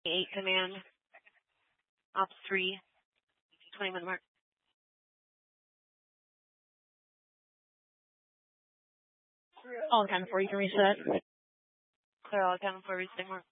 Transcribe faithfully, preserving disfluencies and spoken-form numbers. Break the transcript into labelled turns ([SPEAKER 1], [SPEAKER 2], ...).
[SPEAKER 1] eight command. Ops three. twenty minute mark.
[SPEAKER 2] All accounted for. You can reset.
[SPEAKER 1] Clear all accounted for. Resetting mark.